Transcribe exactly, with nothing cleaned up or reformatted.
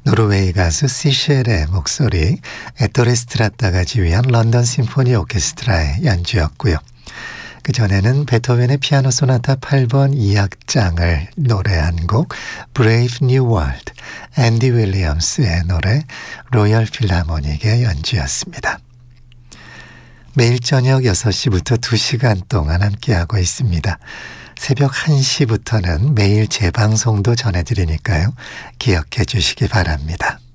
노르웨이 가수 시쉘의 목소리, 에토레 스트라타가 지휘한 런던 심포니 오케스트라의 연주였고요. 그 전에는 베토벤의 피아노 소나타 팔 번 이 악장을 노래한 곡 Brave New World, 앤디 윌리엄스의 노래 로열 필하모닉의 연주였습니다. 매일 저녁 여섯 시부터 두 시간 동안 함께하고 있습니다. 새벽 한 시부터는 매일 재방송도 전해드리니까요. 기억해 주시기 바랍니다.